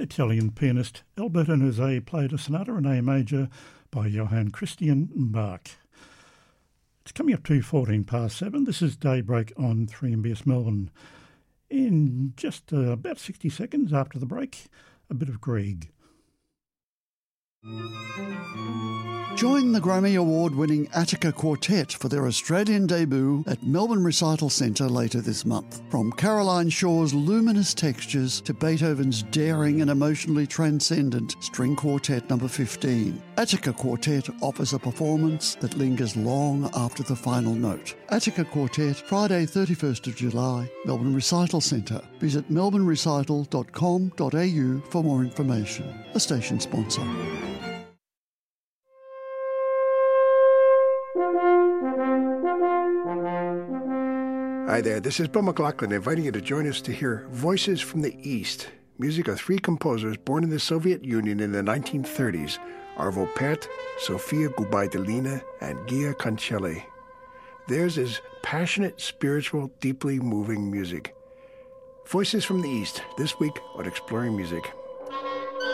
Italian pianist Alberto Nuzzi played a sonata in A major by Johann Christian Bach. It's coming up to 7:14. This is Daybreak on 3MBS Melbourne. In just about 60 seconds after the break, a bit of Grieg. Join the Grammy Award-winning Attica Quartet for their Australian debut at Melbourne Recital Centre later this month. From Caroline Shaw's luminous textures to Beethoven's daring and emotionally transcendent String Quartet No. 15, Attica Quartet offers a performance that lingers long after the final note. Attica Quartet, Friday 31st of July, Melbourne Recital Centre. Visit melbournerecital.com.au for more information. A station sponsor. Hi there, this is Bill McLaughlin inviting you to join us to hear Voices from the East, music of three composers born in the Soviet Union in the 1930s, Arvo Pärt, Sofia Gubaidulina, and Gia Cancelli. Theirs is passionate, spiritual, deeply moving music. Voices from the East, this week on Exploring Music.